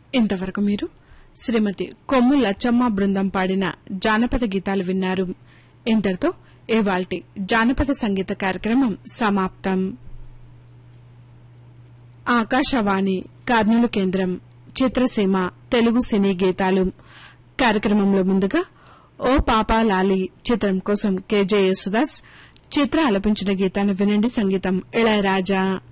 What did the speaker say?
ఇంతవరకు మీరు శ్రీమతి కొమ్ము లచ్చమ్మ బృందం పాడిన జానపద గీతాలు విన్నారు. ఇంతటితో ఇవాల్టి జానపద సంగీత కార్యక్రమం సమాప్తం. ఆకాశవాణి కర్నూలు కేంద్రం చిత్రసీమ తెలుగు సినీ గీతాలు కార్యక్రమంలో ముందుగా ఓ పాపా లాలి చిత్రం కోసం కెజె యేసుదాస్ చిత్ర ఆలపించిన గీతాన్ని వినండి. సంగీతం ఇళయరాజా.